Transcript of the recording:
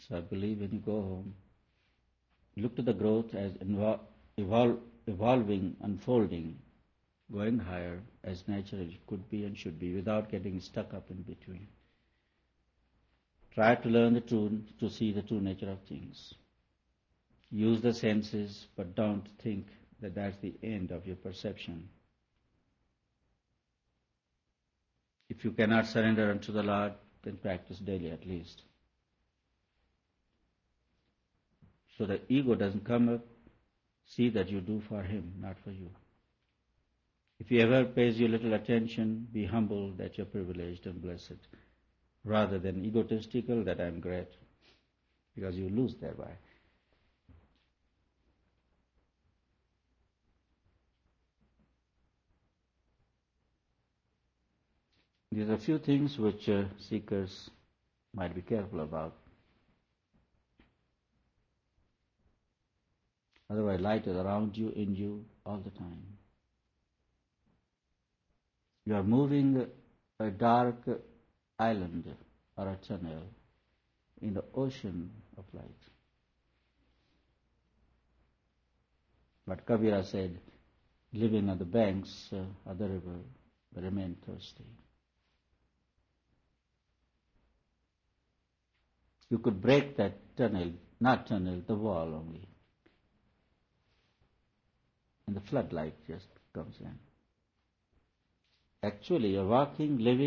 So I believe when you go home, look to the growth as evolving, unfolding, going higher as natural it could be and should be without getting stuck up in between. Try to learn the truth, to see the true nature of things. Use the senses, but don't think that that's the end of your perception. If you cannot surrender unto the Lord, then practice daily at least. So the ego doesn't come up, see that you do for him, not for you. If he ever pays you little attention, be humble that you're privileged and blessed, rather than egotistical that I'm great, because you lose thereby. These are a few things which seekers might be careful about. Otherwise, light is around you, in you, all the time. You are moving a dark island or a tunnel in the ocean of light. But Kabira said, living on the banks of the river, but remain thirsty. You could break that tunnel, not tunnel, the wall only. And the floodlight just comes in. Actually, you're walking, living,